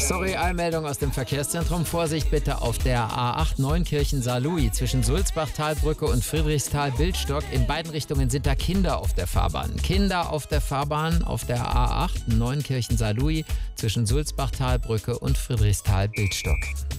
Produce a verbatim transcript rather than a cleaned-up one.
Sorry, Eilmeldung aus dem Verkehrszentrum. Vorsicht bitte auf der A acht Neunkirchen-Saarlouis zwischen Sulzbach-Talbrücke und Friedrichsthal-Bildstock. In beiden Richtungen sind da Kinder auf der Fahrbahn. Kinder auf der Fahrbahn auf der A acht Neunkirchen-Saarlouis zwischen Sulzbach-Talbrücke und Friedrichsthal-Bildstock.